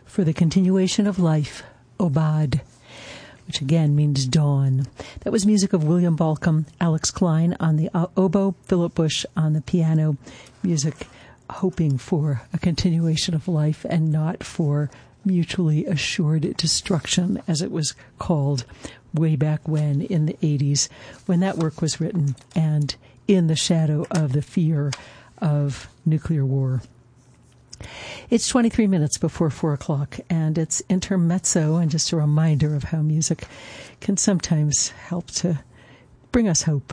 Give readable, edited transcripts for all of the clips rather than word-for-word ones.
for the continuation of life, Obad, which again means dawn. That was music of William Balcom, Alex Klein on the oboe, Philip Bush on the piano, music hoping for a continuation of life and not for mutually assured destruction, as it was called way back when in the 80s, when that work was written and in the shadow of the fear of nuclear war. It's 23 minutes before 4 o'clock, and it's intermezzo, and just a reminder of how music can sometimes help to bring us hope.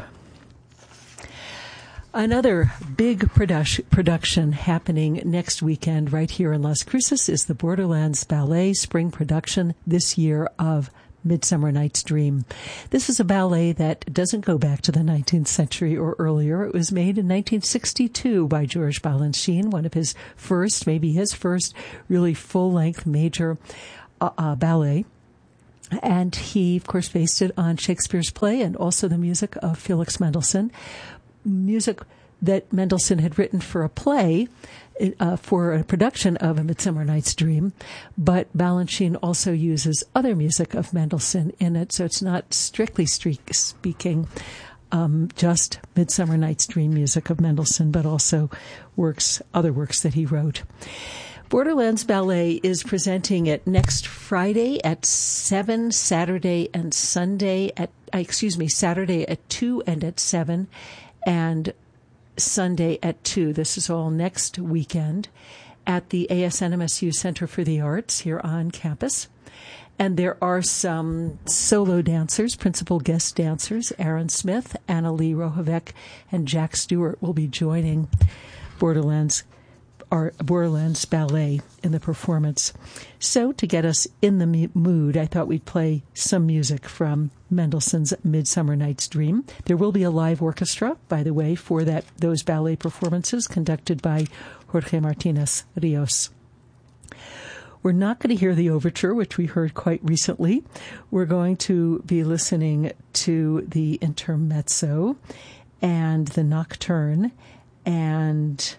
Another big production happening next weekend right here in Las Cruces is the Borderlands Ballet spring production this year of Midsummer Night's Dream. This is a ballet that doesn't go back to the 19th century or earlier. It was made in 1962 by Georges Balanchine, one of his first, maybe his first, really full-length major ballet. And he, of course, based it on Shakespeare's play and also the music of Felix Mendelssohn. Music that Mendelssohn had written for a play, for a production of A Midsummer Night's Dream, but Balanchine also uses other music of Mendelssohn in it, so it's not strictly speaking just Midsummer Night's Dream music of Mendelssohn, but also other works that he wrote. Borderlands Ballet is presenting it next Friday at 7, Saturday and Sunday Saturday at 2 and at 7, and Sunday at 2. This is all next weekend at the ASNMSU Center for the Arts here on campus. And there are some solo dancers, principal guest dancers. Aaron Smith, Anna Lee Rohovec, and Jack Stewart will be joining Borderlands Ballet in the performance. So to get us in the mood, I thought we'd play some music from Mendelssohn's Midsummer Night's Dream. There will be a live orchestra, by the way, for those ballet performances conducted by Jorge Martinez Rios. We're not going to hear the overture, which we heard quite recently. We're going to be listening to the intermezzo and the nocturne and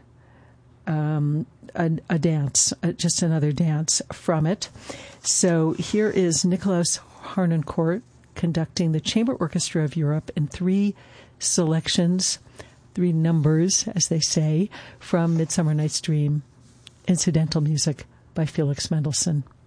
a dance, just another dance from it. So here is Nikolaus Harnoncourt conducting the Chamber Orchestra of Europe in 3 selections, 3 numbers, as they say, from Midsummer Night's Dream, incidental music by Felix Mendelssohn.